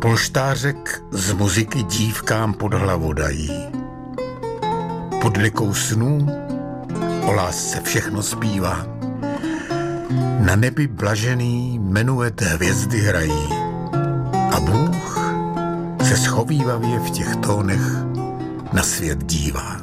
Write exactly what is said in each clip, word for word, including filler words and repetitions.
Polštářek z muziky dívkám pod hlavu dají. Pod dekou snů o lásce všechno zpívá. Na nebi blažený menuet hvězdy hrají. A Bůh se schovívavě v těch tónech na svět dívá.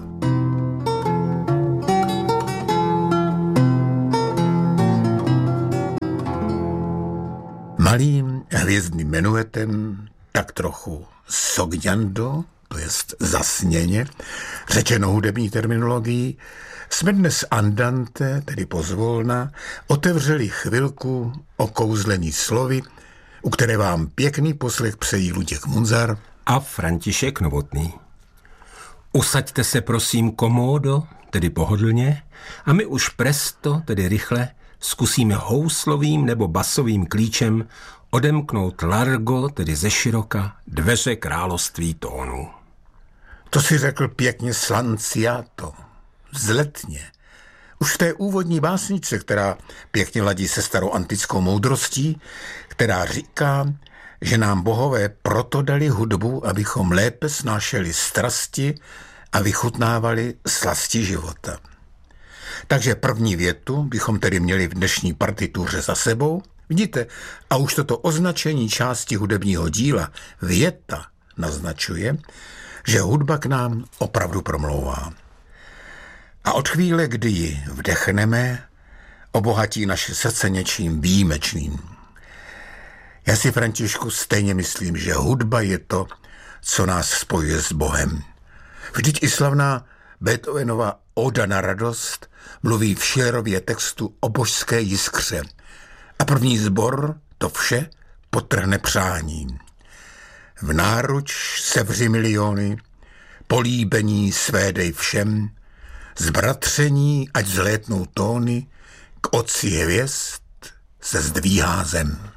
Malým hvězdným menuetem, tak trochu sognando, to jest zasněně, řečeno hudební terminologií, jsme dnes andante, tedy pozvolna, otevřeli chvilku okouzlený slovy, u které vám pěkný poslech přejí Luděk Munzar a František Novotný. Usaďte se prosím komódo, tedy pohodlně, a my už presto, tedy rychle, zkusíme houslovým nebo basovým klíčem odemknout largo, tedy ze široka, dveře království tónů. To si řekl pěkně slanciato, vzletně. Už v té úvodní básničce, která pěkně ladí se starou antickou moudrostí, která říká, že nám bohové proto dali hudbu, abychom lépe snášeli strasti a vychutnávali slasti života. Takže první větu bychom tedy měli v dnešní partituře za sebou. Vidíte, a už toto označení části hudebního díla věta naznačuje, že hudba k nám opravdu promlouvá. A od chvíle, kdy ji vdechneme, obohatí naše srdce něčím výjimečným. Já si, Františku, stejně myslím, že hudba je to, co nás spojuje s Bohem. Vždyť i slavná Beethovenova Oda na radost mluví v Schillerově textu o božské jiskře. A první sbor to vše podtrhne přáním. V náruč sevři miliony, políbení své dej všem, zbratření, ať zlétnou tóny, k otci hvězd se zdvíhá zem.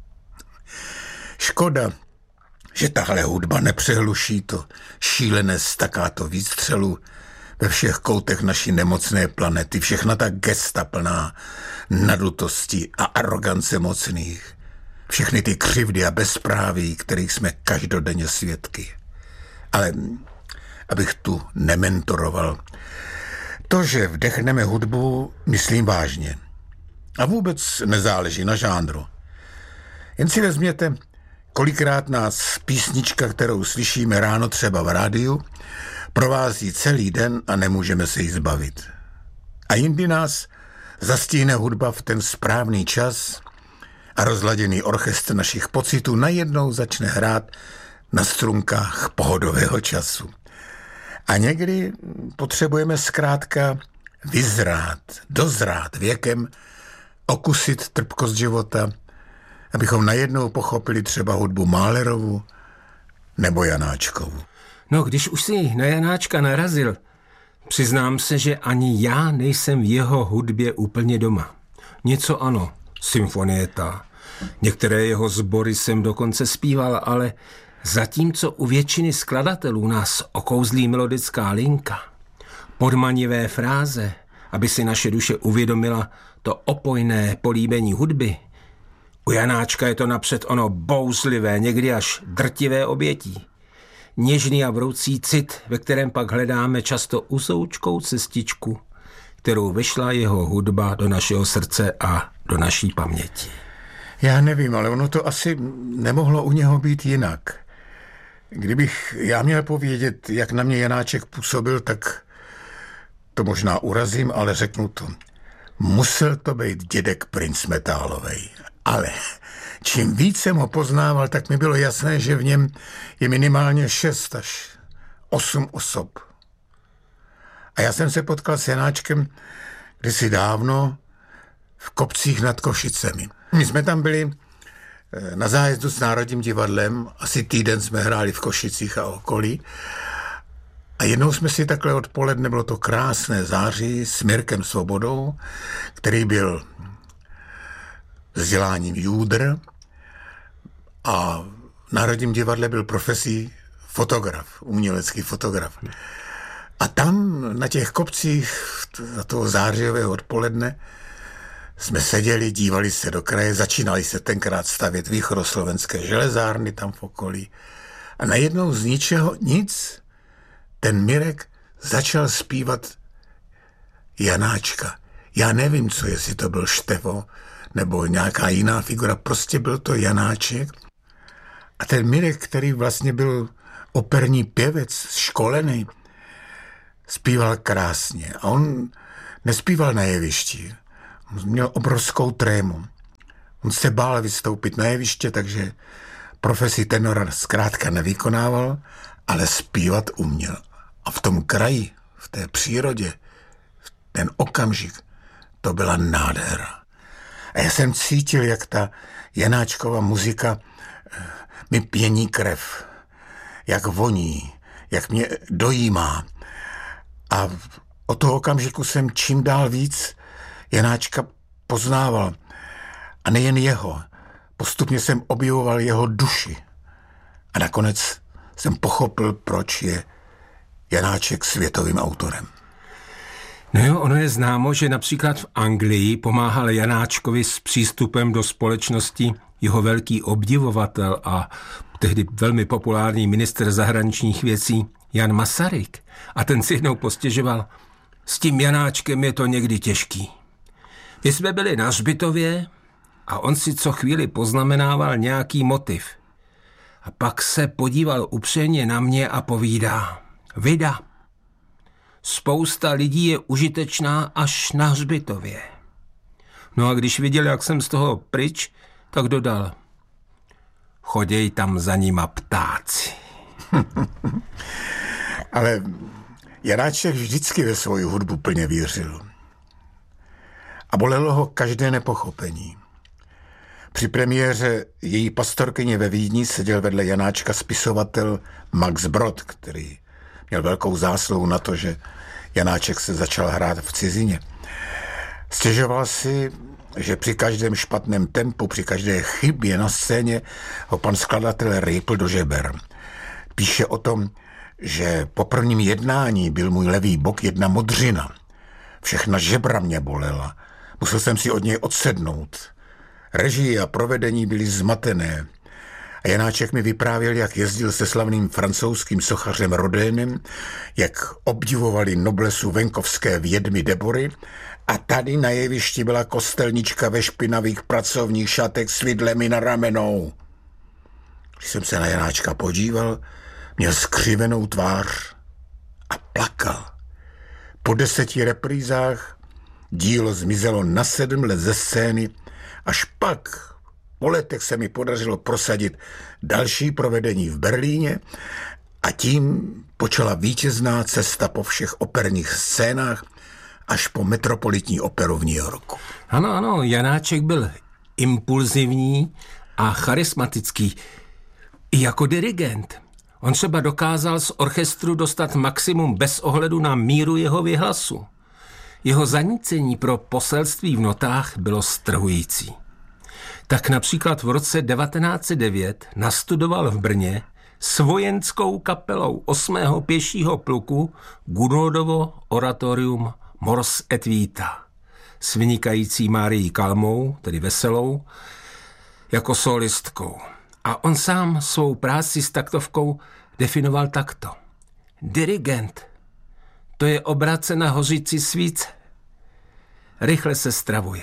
Škoda, že tahle hudba nepřehluší to šílené staccato výstřelu ve všech koutech naší nemocné planety, všechna ta gesta plná nadutosti a arogance mocných, všechny ty křivdy a bezpráví, kterých jsme každodenně svědky. Ale abych tu nementoroval, to, že vdechneme hudbu, myslím vážně. A vůbec nezáleží na žánru. Jen si vezměte, kolikrát nás písnička, kterou slyšíme ráno třeba v rádiu, provází celý den a nemůžeme se jí zbavit. A jindy nás zastihne hudba v ten správný čas a rozladěný orchestr našich pocitů najednou začne hrát na strunkách pohodového času. A někdy potřebujeme zkrátka vyzrát, dozrát věkem, okusit trpkost života, abychom najednou pochopili třeba hudbu Mahlerovu nebo Janáčkovu. No, když už si na Janáčka narazil, přiznám se, že ani já nejsem v jeho hudbě úplně doma. Něco ano, symfonieta, některé jeho sbory jsem dokonce zpíval, ale zatímco u většiny skladatelů nás okouzlí melodická linka, podmanivé fráze, aby si naše duše uvědomila to opojné políbení hudby, u Janáčka je to napřed ono bouzlivé, někdy až drtivé obětí. Něžný a vroucí cit, ve kterém pak hledáme často usoučkou cestičku, kterou vešla jeho hudba do našeho srdce a do naší paměti. Já nevím, ale ono to asi nemohlo u něho být jinak. Kdybych já měl povědět, jak na mě Janáček působil, tak to možná urazím, ale řeknu to. Musel to být dědek princ metálovej. Ale čím víc jsem ho poznával, tak mi bylo jasné, že v něm je minimálně šest až osm osob. A já jsem se potkal s Janáčkem kdysi dávno v Kopcích nad Košicemi. My jsme tam byli na zájezdu s Národním divadlem, asi týden jsme hráli v Košicích a okolí. A jednou jsme si takhle odpoledne, bylo to krásné září, s Mirkem Svobodou, který byl vzděláním júdr a v Národním divadle byl profesí fotograf, umělecký fotograf. A tam na těch kopcích za toho zářijového odpoledne jsme seděli, dívali se do kraje, začínali se tenkrát stavět východoslovenské železárny tam v okolí. A najednou z ničeho nic ten Mirek začal zpívat Janáčka. Já nevím, co, jestli to byl Števo nebo nějaká jiná figura, prostě byl to Janáček. A ten Mirek, který vlastně byl operní pěvec, školený, zpíval krásně. A on nespíval na jevišti. On měl obrovskou trému. On se bál vystoupit na jeviště, takže profesi tenora zkrátka nevykonával, ale zpívat uměl. A v tom kraji, v té přírodě, v ten okamžik, to byla nádhera. A já jsem cítil, jak ta Janáčkova muzika mi pění krev, jak voní, jak mě dojímá. A od toho okamžiku jsem čím dál víc Janáčka poznával. A nejen jeho. Postupně jsem objevoval jeho duši. A nakonec jsem pochopil, proč je Janáček světovým autorem. No jo, ono je známo, že například v Anglii pomáhal Janáčkovi s přístupem do společnosti jeho velký obdivovatel a tehdy velmi populární ministr zahraničních věcí Jan Masaryk. A ten si jednou postěžoval, s tím Janáčkem je to někdy těžký. My jsme byli na hřbitově a on si co chvíli poznamenával nějaký motiv. A pak se podíval upřeně na mě a povídá, vida, spousta lidí je užitečná až na hřbitově. No a když viděl, jak jsem z toho pryč, tak dodal, choděj tam za nima ptáci. Ale Janáček vždycky ve svoji hudbu plně věřil. A bolelo ho každé nepochopení. Při premiéře Její pastorkyně ve Vídni seděl vedle Janáčka spisovatel Max Brod, který měl velkou zásluhu na to, že Janáček se začal hrát v cizině. Stěžoval si, že při každém špatném tempu, při každé chybě na scéně ho pan skladatel rýpl do žeber. Píše o tom, že po prvním jednání byl můj levý bok jedna modřina. Všechna žebra mě bolela. Musel jsem si od něj odsednout. Režie a provedení byly zmatené. A Janáček mi vyprávěl, jak jezdil se slavným francouzským sochařem Rodénem, jak obdivovali noblesu venkovské vědmy Debory a tady na jevišti byla kostelnička ve špinavých pracovních šatech s vidlemi na ramenou. Když jsem se na Janáčka podíval, měl skřivenou tvář a plakal. Po deseti reprízách dílo zmizelo na sedm let ze scény, až pak po letech se mi podařilo prosadit další provedení v Berlíně a tím počala vítězná cesta po všech operních scénách až po Metropolitní operu v New Yorku. Ano, ano, Janáček byl impulzivní a charismatický i jako dirigent. On třeba dokázal z orchestru dostat maximum bez ohledu na míru jeho vyhlasu. Jeho zanícení pro poselství v notách bylo strhující. Tak například v roce devatenáct set devět nastudoval v Brně s vojenskou kapelou osmého pěšího pluku Gunoldovo oratorium Mors et Vita s vynikající Márií Kalmou, tedy Veselou, jako solistkou. A on sám svou práci s taktovkou definoval takto. Dirigent, to je obrace na hořící svíce. Rychle se stravuje.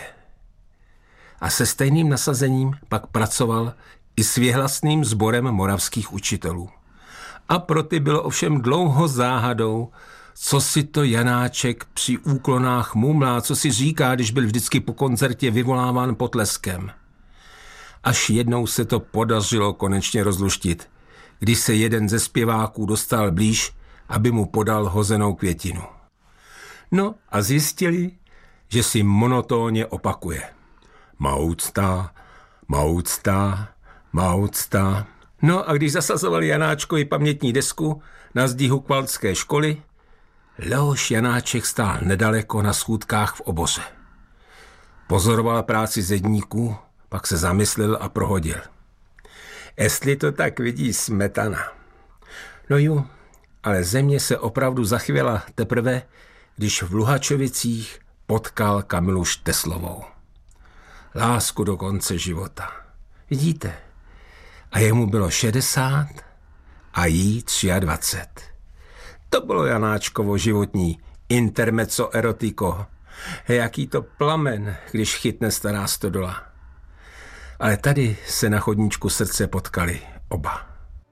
A se stejným nasazením pak pracoval i s věhlasným sborem moravských učitelů. A pro ty bylo ovšem dlouho záhadou, co si to Janáček při úklonách mumlá, co si říká, když byl vždycky po koncertě vyvoláván potleskem. Až jednou se to podařilo konečně rozluštit, když se jeden ze zpěváků dostal blíž, aby mu podal hozenou květinu. No a zjistili, že si monotónně opakuje. Maucta, maucta, maucta. No a když zasazovali Janáčkovi pamětní desku na zdi Hukvaldské školy, Leoš Janáček stál nedaleko na schůdkách v oboře. Pozoroval práci zedníků, pak se zamyslel a prohodil. Jestli to tak vidí Smetana. No jo, ale země se opravdu zachvěla teprve, když v Luhačovicích potkal Kamilu Šteslovou. lásku do konce života. Vidíte? A jemu bylo šedesát a jí dvacet tři. To bylo Janáčkovo životní intermezzo erotiko. Jaký to plamen, když chytne stará stodola. Ale tady se na chodníčku srdce potkali oba.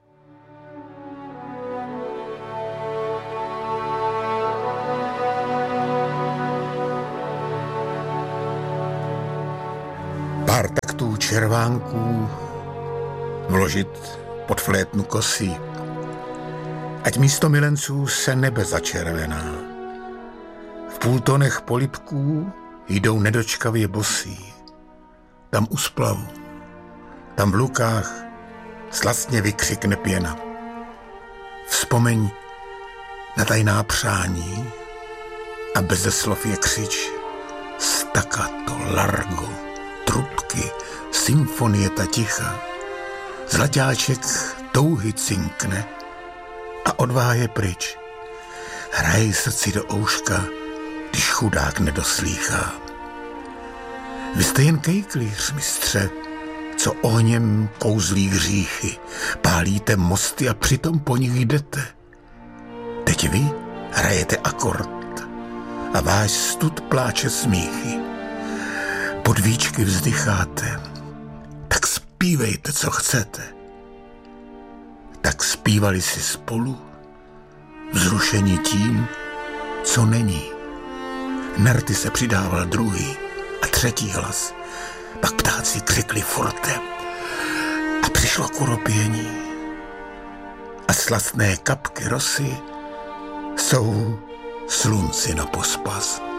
Pár taktů červánků vložit pod flétnu kosí, ať místo milenců se nebe začervená. V půltonech polibků jdou nedočkavě bosí. Tam u splavu, tam v lukách slastně vykřikne pěna. Vzpomeň na tajná přání a beze slov je křič. Staccato, largo, trubky, symfonie ta ticha. Zlaťáček touhy cinkne a odvaha je pryč. Hraje srdci do ouška, když chudák nedoslýchá. Vy jste jen kejklíř, mistře, co ohněm kouzlí hříchy. Pálíte mosty a přitom po nich jdete. Teď vy hrajete akord a váš stud pláče smíchy. Pod víčky vzdycháte, tak zpívejte, co chcete. Tak zpívali si spolu, vzrušení tím, co není. Na rty se přidával druhý a třetí hlas. Pak ptáci křikli forte a přišlo kuropění. A slastné kapky rosy jsou slunci na pospas.